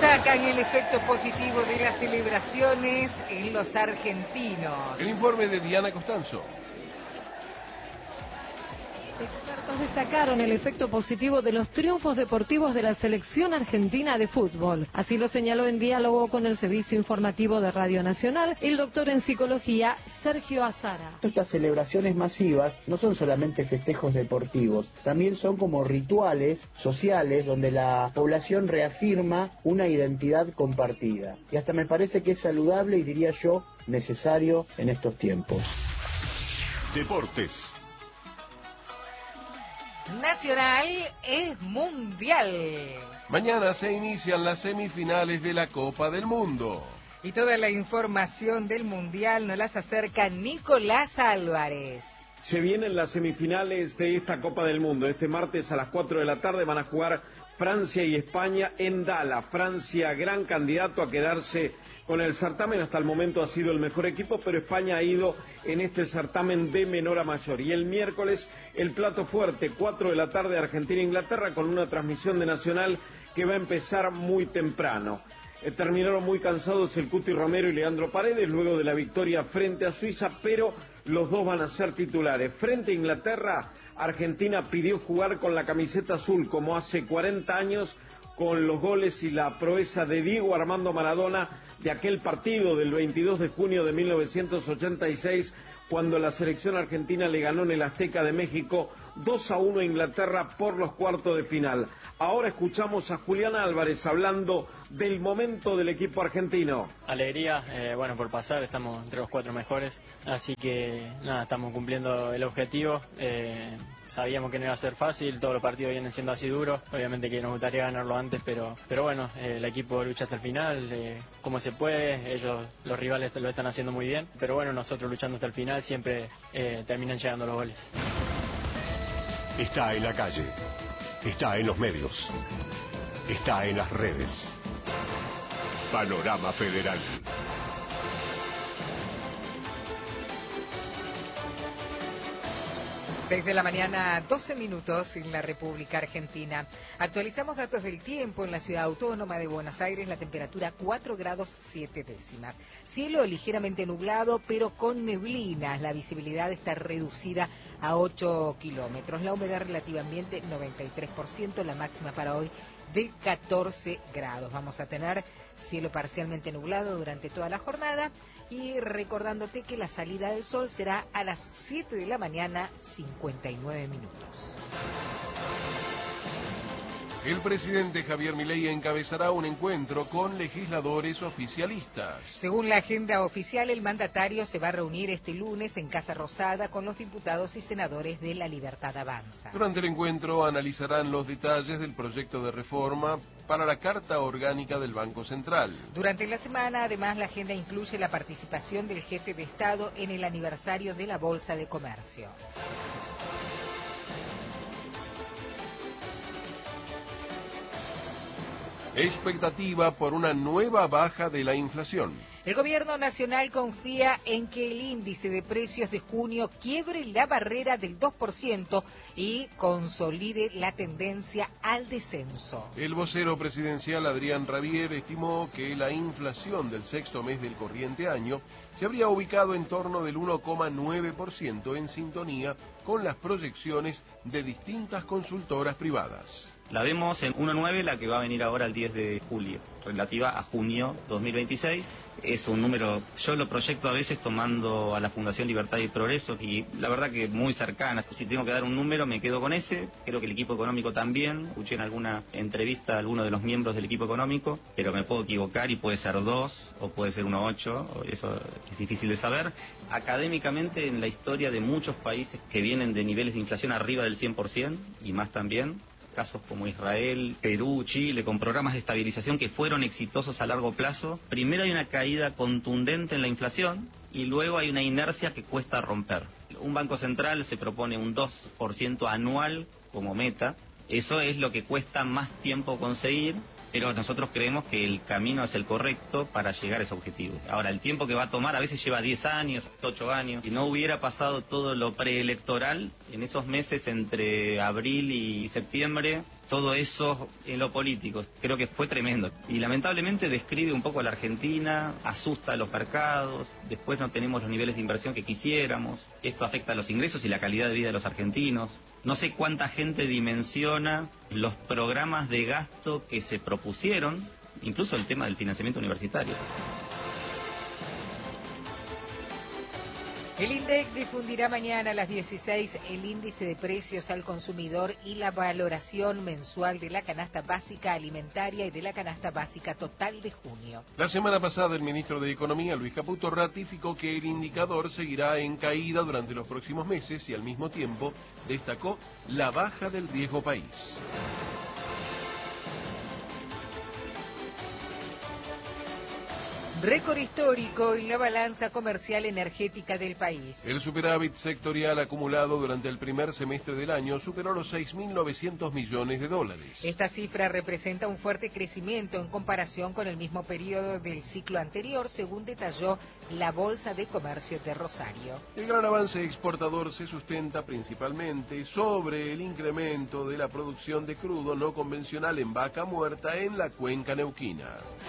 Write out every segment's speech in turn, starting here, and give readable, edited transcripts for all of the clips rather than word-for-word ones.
Destacan el efecto positivo de las celebraciones en los argentinos. El informe de Diana Costanzo. Expertos destacaron el efecto positivo de los triunfos deportivos de la selección argentina de fútbol. Así lo señaló en diálogo con el Servicio Informativo de Radio Nacional el doctor en psicología Sergio Azara. Estas celebraciones masivas no son solamente festejos deportivos, también son como rituales sociales donde la población reafirma una identidad compartida. Y hasta me parece que es saludable y diría yo necesario en estos tiempos. Deportes. Nacional es mundial. Mañana se inician las semifinales de la Copa del Mundo. Y toda la información del mundial nos las acerca Nicolás Álvarez. Se vienen las semifinales de esta Copa del Mundo. Este martes a las 4 de la tarde van a jugar Francia y España en Dallas. Francia, gran candidato a quedarse con el certamen. Hasta el momento ha sido el mejor equipo, pero España ha ido en este certamen de menor a mayor. Y el miércoles, el plato fuerte, 4 de la tarde, Argentina-Inglaterra, con una transmisión de Nacional que va a empezar muy temprano. Terminaron muy cansados el Cuti Romero y Leandro Paredes luego de la victoria frente a Suiza, pero los dos van a ser titulares. Frente a Inglaterra, Argentina pidió jugar con la camiseta azul como hace 40 años, con los goles y la proeza de Diego Armando Maradona de aquel partido del 22 de junio de 1986, cuando la selección argentina le ganó en el Azteca de México 2-1 a Inglaterra por los cuartos de final. Ahora escuchamos a Julián Álvarez hablando del momento del equipo argentino. Alegría, por pasar, estamos entre los 4 mejores, así que nada, estamos cumpliendo el objetivo. Sabíamos que no iba a ser fácil, todos los partidos vienen siendo así duros, obviamente que nos gustaría ganarlo antes, pero bueno, el equipo lucha hasta el final, como se puede, ellos, los rivales lo están haciendo muy bien, pero bueno, nosotros luchando hasta el final siempre terminan llegando los goles. Está en la calle, está en los medios, está en las redes. Panorama Federal. 6 de la mañana, 12 minutos en la República Argentina. Actualizamos datos del tiempo en la ciudad autónoma de Buenos Aires. La temperatura 4 grados 7 décimas. Cielo ligeramente nublado, pero con neblinas. La visibilidad está reducida a 8 kilómetros. La humedad relativa ambiente 93%. La máxima para hoy de 14 grados. Vamos a tener cielo parcialmente nublado durante toda la jornada y recordándote que la salida del sol será a las 7 de la mañana, 59 minutos. El presidente Javier Milei encabezará un encuentro con legisladores oficialistas. Según la agenda oficial, el mandatario se va a reunir este lunes en Casa Rosada con los diputados y senadores de La Libertad Avanza. Durante el encuentro analizarán los detalles del proyecto de reforma para la Carta Orgánica del Banco Central. Durante la semana, además, la agenda incluye la participación del jefe de Estado en el aniversario de la Bolsa de Comercio. Expectativa por una nueva baja de la inflación. El gobierno nacional confía en que el índice de precios de junio quiebre la barrera del 2% y consolide la tendencia al descenso. El vocero presidencial Adrián Rabier estimó que la inflación del sexto mes del corriente año se habría ubicado en torno del 1,9% en sintonía con las proyecciones de distintas consultoras privadas. La vemos en 1,9, la que va a venir ahora el 10 de julio, relativa a junio 2026. Es un número, yo lo proyecto a veces tomando a la Fundación Libertad y Progreso, y la verdad que muy cercana. Si tengo que dar un número, me quedo con ese. Creo que el equipo económico también. Escuché en alguna entrevista a alguno de los miembros del equipo económico, pero me puedo equivocar y puede ser 2 o puede ser 1,8, eso es difícil de saber. Académicamente, en la historia de muchos países que vienen de niveles de inflación arriba del 100% y más también, casos como Israel, Perú, Chile, con programas de estabilización que fueron exitosos a largo plazo, primero hay una caída contundente en la inflación y luego hay una inercia que cuesta romper. Un banco central se propone un 2% anual como meta. Eso es lo que cuesta más tiempo conseguir pero nosotros creemos que el camino es el correcto para llegar a ese objetivo. Ahora, el tiempo que va a tomar a veces lleva 10 años, 8 años. Si no hubiera pasado todo lo preelectoral, en esos meses entre abril y septiembre, todo eso en lo político, creo que fue tremendo. Y lamentablemente describe un poco a la Argentina, asusta a los mercados, después no tenemos los niveles de inversión que quisiéramos, esto afecta a los ingresos y la calidad de vida de los argentinos. No sé cuánta gente dimensiona los programas de gasto que se propusieron, incluso el tema del financiamiento universitario. El INDEC difundirá mañana a las 16 el índice de precios al consumidor y la valoración mensual de la canasta básica alimentaria y de la canasta básica total de junio. La semana pasada el ministro de Economía, Luis Caputo, ratificó que el indicador seguirá en caída durante los próximos meses y al mismo tiempo destacó la baja del riesgo país. Récord histórico en la balanza comercial energética del país. El superávit sectorial acumulado durante el primer semestre del año superó los 6.900 millones de dólares. Esta cifra representa un fuerte crecimiento en comparación con el mismo periodo del ciclo anterior, según detalló la Bolsa de Comercio de Rosario. El gran avance exportador se sustenta principalmente sobre el incremento de la producción de crudo no convencional en vaca muerta en la cuenca neuquina.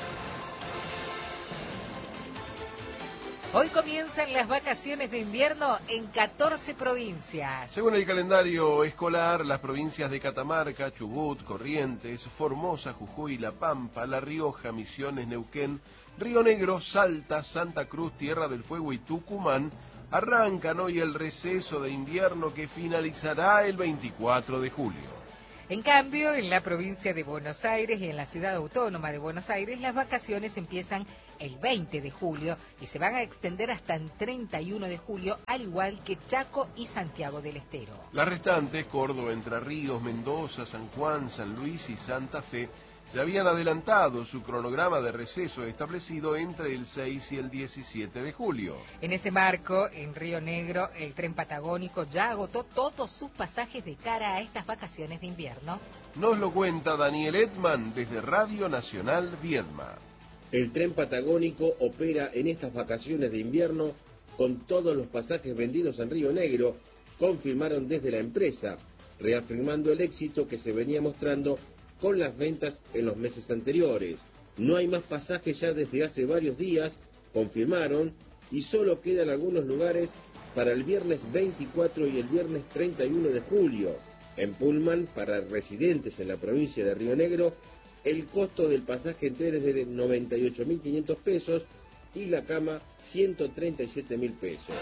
Hoy comienzan las vacaciones de invierno en 14 provincias. Según el calendario escolar, las provincias de Catamarca, Chubut, Corrientes, Formosa, Jujuy, La Pampa, La Rioja, Misiones, Neuquén, Río Negro, Salta, Santa Cruz, Tierra del Fuego y Tucumán arrancan hoy el receso de invierno que finalizará el 24 de julio. En cambio, en la provincia de Buenos Aires y en la ciudad autónoma de Buenos Aires, las vacaciones empiezan el 20 de julio y se van a extender hasta el 31 de julio, al igual que Chaco y Santiago del Estero. Las restantes, Córdoba, Entre Ríos, Mendoza, San Juan, San Luis y Santa Fe, ya habían adelantado su cronograma de receso establecido entre el 6 y el 17 de julio. En ese marco, en Río Negro, el tren patagónico ya agotó todos sus pasajes de cara a estas vacaciones de invierno. Nos lo cuenta Daniel Edman desde Radio Nacional Viedma. El tren patagónico opera en estas vacaciones de invierno con todos los pasajes vendidos en Río Negro, confirmaron desde la empresa, reafirmando el éxito que se venía mostrando con las ventas en los meses anteriores. No hay más pasajes ya desde hace varios días, confirmaron, y solo quedan algunos lugares para el viernes 24 y el viernes 31 de julio. En Pullman, para residentes en la provincia de Río Negro, el costo del pasaje en tren es de 98.500 pesos y la cama 137.000 pesos.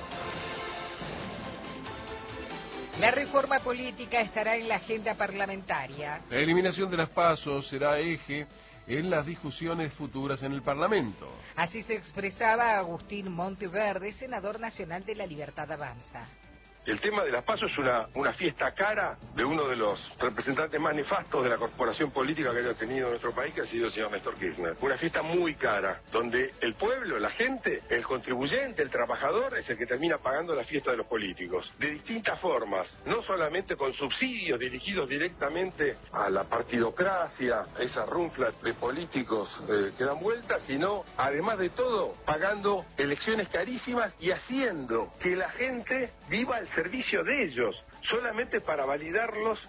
La reforma política estará en la agenda parlamentaria. La eliminación de las PASO será eje en las discusiones futuras en el Parlamento. Así se expresaba Agustín Monteverde, senador nacional de La Libertad Avanza. El tema de las PASO es una fiesta cara de uno de los representantes más nefastos de la corporación política que haya tenido nuestro país, que ha sido el señor Néstor Kirchner. Una fiesta muy cara, donde el pueblo, la gente, el contribuyente, el trabajador, es el que termina pagando la fiesta de los políticos. De distintas formas, no solamente con subsidios dirigidos directamente a la partidocracia, esa runfla de políticos que dan vueltas, sino, además de todo, pagando elecciones carísimas y haciendo que la gente viva al servicio de ellos, solamente para validarlos.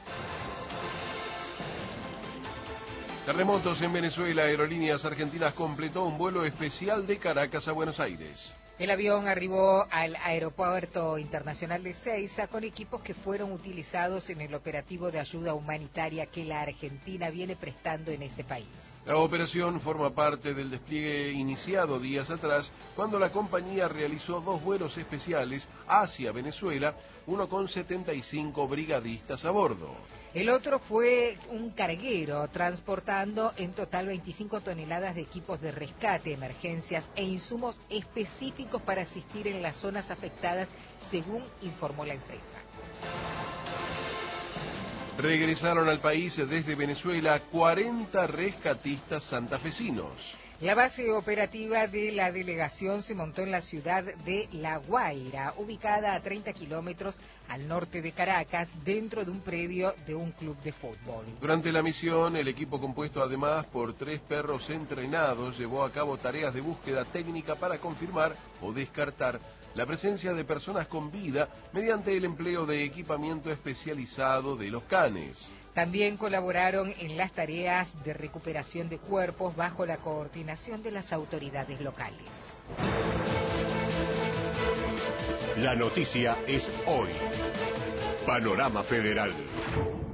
Terremotos en Venezuela. Aerolíneas Argentinas completó un vuelo especial de Caracas a Buenos Aires. El avión arribó al Aeropuerto Internacional de Ezeiza con equipos que fueron utilizados en el operativo de ayuda humanitaria que la Argentina viene prestando en ese país. La operación forma parte del despliegue iniciado días atrás, cuando la compañía realizó 2 vuelos especiales hacia Venezuela, uno con 75 brigadistas a bordo. El otro fue un carguero, transportando en total 25 toneladas de equipos de rescate, emergencias e insumos específicos para asistir en las zonas afectadas, según informó la empresa. Regresaron al país desde Venezuela 40 rescatistas santafesinos. La base operativa de la delegación se montó en la ciudad de La Guaira, ubicada a 30 kilómetros al norte de Caracas, dentro de un predio de un club de fútbol. Durante la misión, el equipo, compuesto además por 3 perros entrenados, llevó a cabo tareas de búsqueda técnica para confirmar o descartar la presencia de personas con vida mediante el empleo de equipamiento especializado de los canes. También colaboraron en las tareas de recuperación de cuerpos bajo la coordinación de las autoridades locales. La noticia es hoy. Panorama Federal.